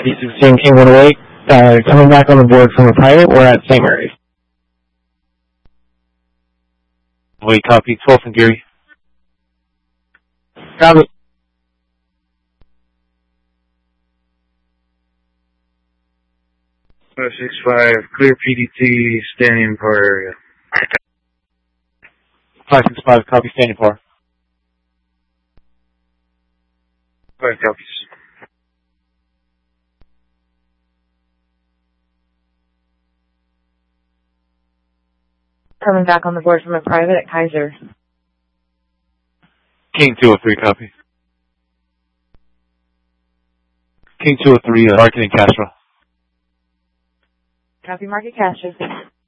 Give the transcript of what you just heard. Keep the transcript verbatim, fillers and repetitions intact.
Copy sixteen, King one oh eight. Uh, coming back on the board from a private, we're at Saint Mary's. Wait, copy, twelve from Gary. Copy. five six five, clear P D T, standing par area. five six five, copy, standing par. Five copies. Coming back on the board from a private at Kaiser. King two oh three, copy. King two oh three, uh, Market and Castro. Copy, Market Castro.